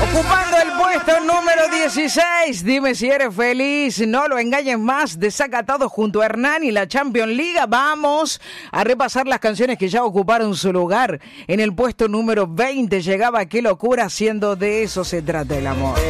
Ocupando el puesto número 16, dime si eres feliz, no lo engañes más, Desacatado junto a Hernán y la Champions League. Vamos a repasar las canciones que ya ocuparon su lugar. En el puesto número 20 llegaba Qué locura, haciendo De eso se trata el amor.